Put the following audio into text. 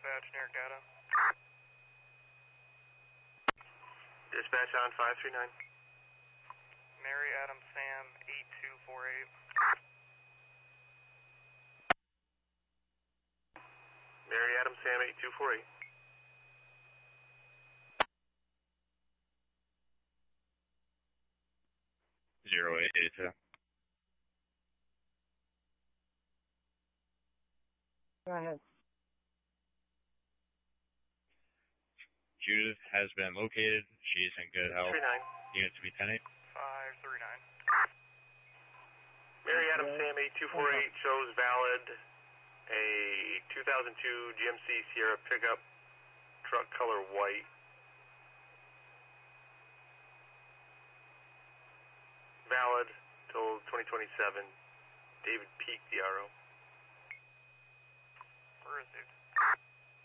dispatch, generic data. Dispatch on 539. Mary Adam Sam 8248. Mary Adam Sam 8248. Zero 882. Go ahead. Judith has been located. She is in good health. 39. Unit to be 10-8. 539. Mary Adam Sam 8248 shows valid a 2002 GMC Sierra pickup, truck color white. Valid till 2027. David Peak, DRO. Received.